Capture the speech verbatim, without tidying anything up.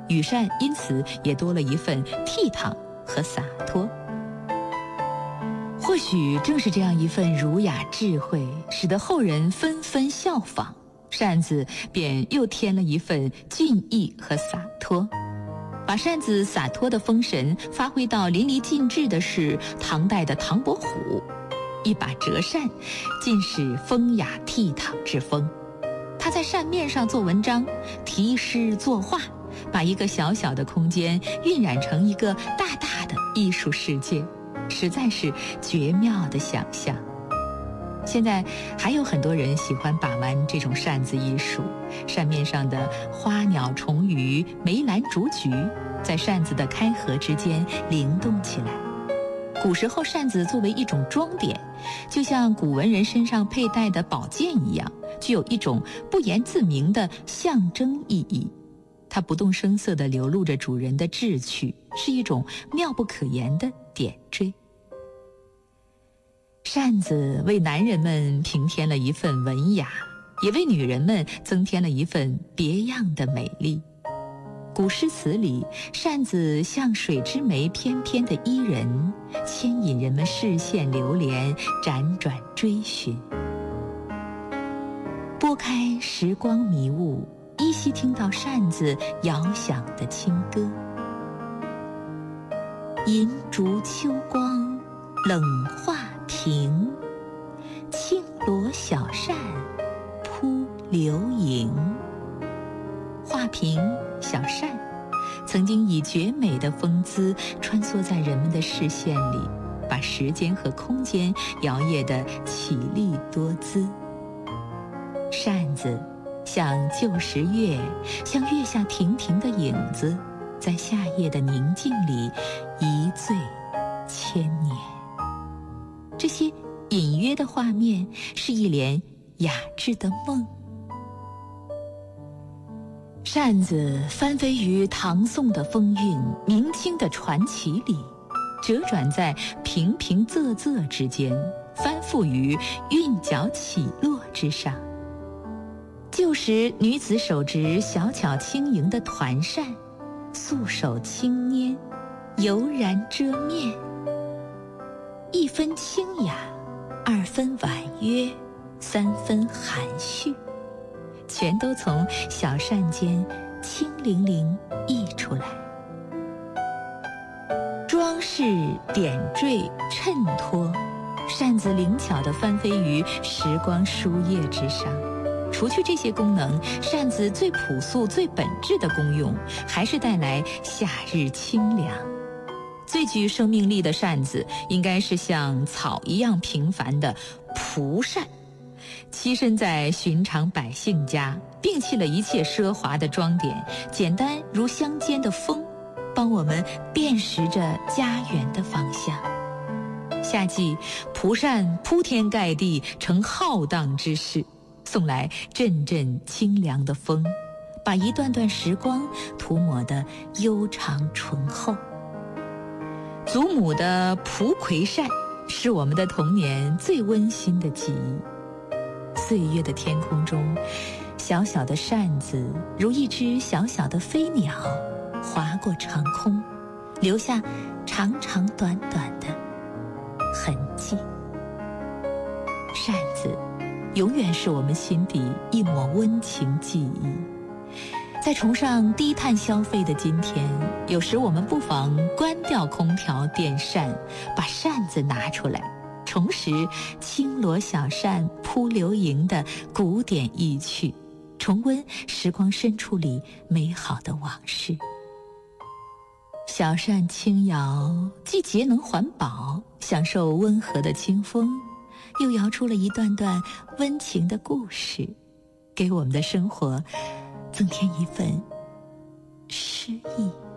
羽扇因此也多了一份倜傥和洒脱。或许正是这样一份儒雅智慧，使得后人纷纷效仿，扇子便又添了一份俊逸和洒脱。把扇子洒脱的风神发挥到淋漓尽致的是唐代的唐伯虎，一把折扇尽是风雅倜傥之风。他在扇面上做文章，题诗作画，把一个小小的空间晕染成一个大大的艺术世界，实在是绝妙的想象。现在还有很多人喜欢把玩这种扇子艺术，扇面上的花鸟虫鱼、梅兰竹菊在扇子的开合之间灵动起来。古时候扇子作为一种装点，就像古文人身上佩戴的宝剑一样，具有一种不言自明的象征意义。它不动声色地流露着主人的志趣，是一种妙不可言的点缀。扇子为男人们平添了一份文雅，也为女人们增添了一份别样的美丽。古诗词里，扇子像水之湄翩翩的伊人，牵引人们视线流连，辗转追寻。拨开时光迷雾，依稀听到扇子遥响的清歌。银烛秋光冷画屏，轻罗小扇扑流萤。画屏、小扇曾经以绝美的风姿穿梭在人们的视线里，把时间和空间摇曳得绮丽多姿。扇子像旧时月，像月下亭亭的影子，在夏夜的宁静里一醉千年。这些隐约的画面是一帘雅致的梦。扇子翻飞于唐宋的风韵、明清的传奇里，折转在平平仄仄之间，翻覆于韵脚起落之上。旧时女子手执小巧轻盈的团扇，素手轻拈，悠然遮面。一分清雅，二分婉约，三分含蓄，全都从小扇间轻灵灵溢出来。装饰、点缀、衬托，扇子灵巧地翻飞于时光书页之上。除去这些功能，扇子最朴素、最本质的功用，还是带来夏日清凉。最具生命力的扇子，应该是像草一样平凡的蒲扇，栖身在寻常百姓家，摒弃了一切奢华的装点，简单如乡间的风，帮我们辨识着家园的方向。夏季，蒲扇铺天盖地，成浩荡之势，送来阵阵清凉的风，把一段段时光涂抹得悠长醇厚。祖母的蒲葵扇是我们的童年最温馨的记忆。岁月的天空中，小小的扇子如一只小小的飞鸟，划过长空，留下长长短短的痕迹。扇子永远是我们心底一抹温情记忆。在崇尚低碳消费的今天，有时我们不妨关掉空调电扇，把扇子拿出来，重拾轻罗小扇扑流萤的古典意趣，重温时光深处里美好的往事。小扇轻摇，既节能环保，享受温和的清风，又摇出了一段段温情的故事，给我们的生活增添一份诗意。